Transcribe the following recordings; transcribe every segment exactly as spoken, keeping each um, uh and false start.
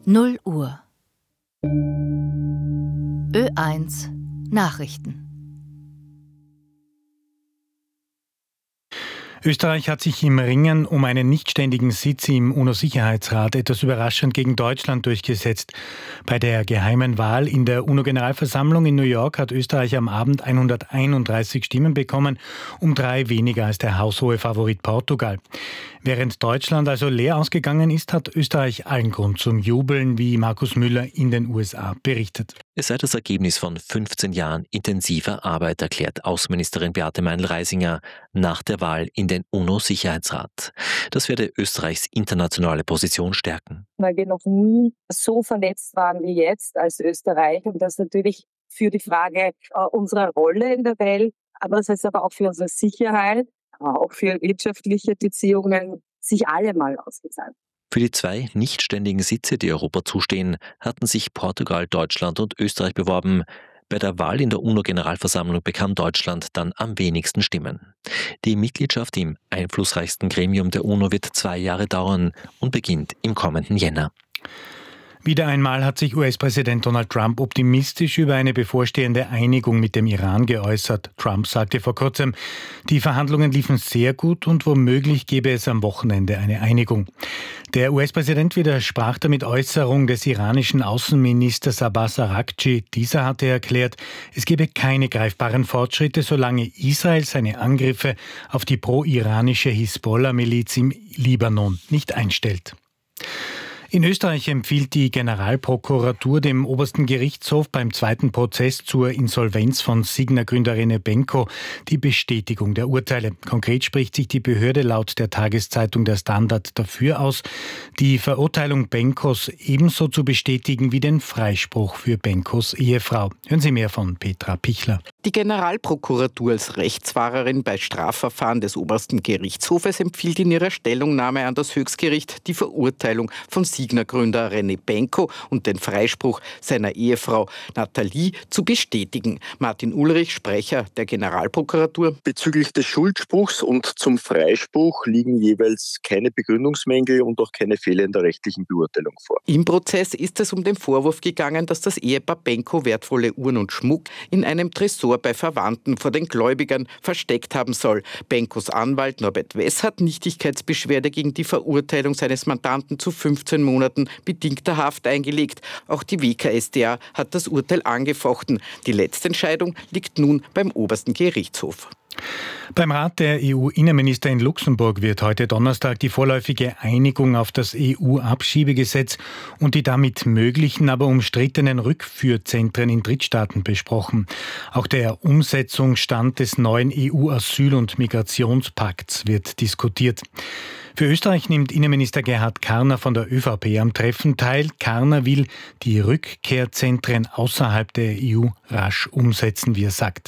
null Uhr. Ö eins Nachrichten. Österreich hat sich im Ringen um einen nichtständigen Sitz im UNO-Sicherheitsrat etwas überraschend gegen Deutschland durchgesetzt. Bei der geheimen Wahl in der UNO-Generalversammlung in New York hat Österreich am Abend hunderteinunddreißig Stimmen bekommen, um drei weniger als der haushohe Favorit Portugal. Während Deutschland also leer ausgegangen ist, hat Österreich allen Grund zum Jubeln, wie Markus Müller in den U S A berichtet. Es sei das Ergebnis von fünfzehn Jahren intensiver Arbeit, erklärt Außenministerin Beate Meindl-Reisinger nach der Wahl in den UNO-Sicherheitsrat. Das werde Österreichs internationale Position stärken. Weil wir noch nie so vernetzt waren wie jetzt als Österreich und das natürlich für die Frage äh, unserer Rolle in der Welt, aber das heißt aber auch für unsere Sicherheit, auch für wirtschaftliche Beziehungen, sich allemal ausgezahlt. Für die zwei nichtständigen Sitze, die Europa zustehen, hatten sich Portugal, Deutschland und Österreich beworben. Bei der Wahl in der UNO-Generalversammlung bekam Deutschland dann am wenigsten Stimmen. Die Mitgliedschaft im einflussreichsten Gremium der UNO wird zwei Jahre dauern und beginnt im kommenden Jänner. Wieder einmal hat sich U S-Präsident Donald Trump optimistisch über eine bevorstehende Einigung mit dem Iran geäußert. Trump sagte vor kurzem, die Verhandlungen liefen sehr gut und womöglich gäbe es am Wochenende eine Einigung. Der U S-Präsident widersprach damit Äußerung des iranischen Außenministers Abbas Araghchi. Dieser hatte erklärt, es gebe keine greifbaren Fortschritte, solange Israel seine Angriffe auf die pro-iranische Hisbollah-Miliz im Libanon nicht einstellt. In Österreich empfiehlt die Generalprokuratur dem obersten Gerichtshof beim zweiten Prozess zur Insolvenz von Signa-Gründer René Benko die Bestätigung der Urteile. Konkret spricht sich die Behörde laut der Tageszeitung Der Standard dafür aus, die Verurteilung Benkos ebenso zu bestätigen wie den Freispruch für Benkos Ehefrau. Hören Sie mehr von Petra Pichler. Die Generalprokuratur als Rechtswahrerin bei Strafverfahren des obersten Gerichtshofes empfiehlt in ihrer Stellungnahme an das Höchstgericht die Verurteilung von Signa-Gründer René Benko und den Freispruch seiner Ehefrau Nathalie zu bestätigen. Martin Ulrich, Sprecher der Generalprokuratur. Bezüglich des Schuldspruchs und zum Freispruch liegen jeweils keine Begründungsmängel und auch keine Fehler in der rechtlichen Beurteilung vor. Im Prozess ist es um den Vorwurf gegangen, dass das Ehepaar Benko wertvolle Uhren und Schmuck in einem Tresor bei Verwandten vor den Gläubigern versteckt haben soll. Benkos Anwalt Norbert Wess hat Nichtigkeitsbeschwerde gegen die Verurteilung seines Mandanten zu fünfzehn Monaten bedingter Haft eingelegt. Auch die W K S d A hat das Urteil angefochten. Die letzte Entscheidung liegt nun beim obersten Gerichtshof. Beim Rat der E U-Innenminister in Luxemburg wird heute Donnerstag die vorläufige Einigung auf das E U-Abschiebegesetz und die damit möglichen, aber umstrittenen Rückführzentren in Drittstaaten besprochen. Auch der Umsetzungsstand des neuen E U-Asyl- und Migrationspakts wird diskutiert. Für Österreich nimmt Innenminister Gerhard Karner von der ÖVP am Treffen teil. Karner will die Rückkehrzentren außerhalb der E U rasch umsetzen, wie er sagt.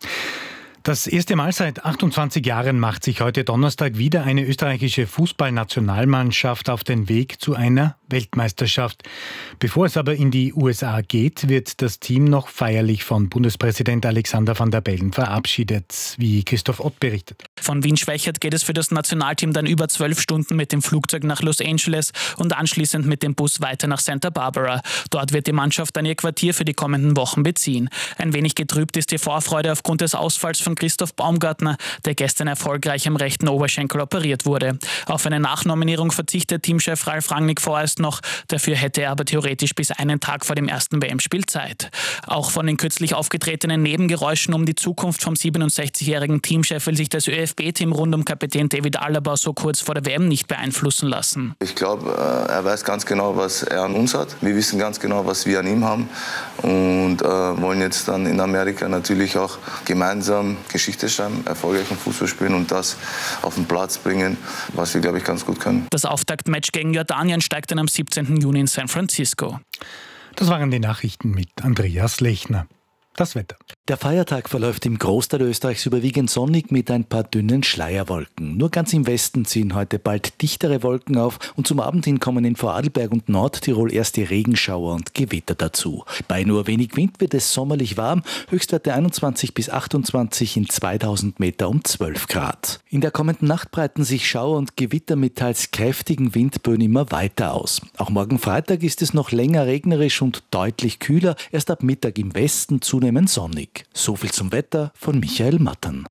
Das erste Mal seit achtundzwanzig Jahren macht sich heute Donnerstag wieder eine österreichische Fußballnationalmannschaft auf den Weg zu einer Weltmeisterschaft. Bevor es aber in die U S A geht, wird das Team noch feierlich von Bundespräsident Alexander Van der Bellen verabschiedet, wie Christoph Ott berichtet. Von Wien-Schwächert geht es für das Nationalteam dann über zwölf Stunden mit dem Flugzeug nach Los Angeles und anschließend mit dem Bus weiter nach Santa Barbara. Dort wird die Mannschaft dann ihr Quartier für die kommenden Wochen beziehen. Ein wenig getrübt ist die Vorfreude aufgrund des Ausfalls von Christoph Baumgartner, der gestern erfolgreich am rechten Oberschenkel operiert wurde. Auf eine Nachnominierung verzichtet Teamchef Ralf Rangnick vorerst noch, dafür hätte er aber theoretisch bis einen Tag vor dem ersten W M-Spiel Zeit. Auch von den kürzlich aufgetretenen Nebengeräuschen um die Zukunft vom siebenundsechzigjährigen Teamchef will sich das ÖFB-Team rund um Kapitän David Alaba so kurz vor der W M nicht beeinflussen lassen. Ich glaube, er weiß ganz genau, was er an uns hat. Wir wissen ganz genau, was wir an ihm haben und äh, wollen jetzt dann in Amerika natürlich auch gemeinsam Geschichte schreiben, erfolgreichen Fußball spielen und das auf den Platz bringen, was wir, glaube ich, ganz gut können. Das Auftaktmatch gegen Jordanien steigt dann am siebzehnten Juni in San Francisco. Das waren die Nachrichten mit Andreas Lechner. Das Wetter. Der Feiertag verläuft im Großteil Österreichs überwiegend sonnig mit ein paar dünnen Schleierwolken. Nur ganz im Westen ziehen heute bald dichtere Wolken auf und zum Abend hin kommen in Vorarlberg und Nordtirol erste Regenschauer und Gewitter dazu. Bei nur wenig Wind wird es sommerlich warm, Höchstwerte einundzwanzig bis achtundzwanzig, in zweitausend Meter um zwölf Grad. In der kommenden Nacht breiten sich Schauer und Gewitter mit teils kräftigen Windböen immer weiter aus. Auch morgen Freitag ist es noch länger regnerisch und deutlich kühler, erst ab Mittag im Westen zunehmend sonnig. So viel zum Wetter von Michael Mattern.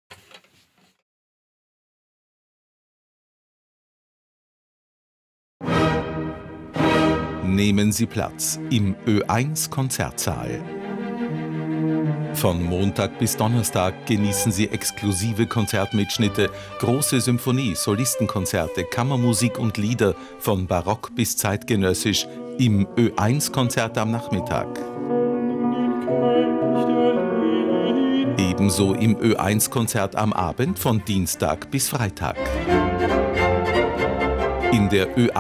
Nehmen Sie Platz im Ö eins Konzertsaal. Von Montag bis Donnerstag genießen Sie exklusive Konzertmitschnitte, große Symphonie, Solistenkonzerte, Kammermusik und Lieder von Barock bis zeitgenössisch im Ö eins Konzert am Nachmittag. Ebenso im Ö eins Konzert am Abend von Dienstag bis Freitag. In der Ö